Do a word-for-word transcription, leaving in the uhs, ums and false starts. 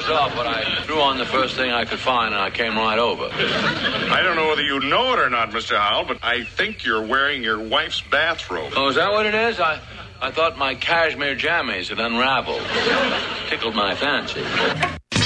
dressed off, but I threw on the first thing I could find, and I came right over. I don't know whether you know it or not, Mister Howell, but I think you're wearing your wife's bathrobe. Oh, is that what it is? I, I thought my cashmere jammies had unraveled. Tickled my fancy.